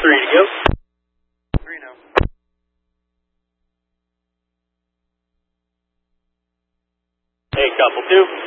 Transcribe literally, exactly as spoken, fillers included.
three to go. Three now. Hey, couple two.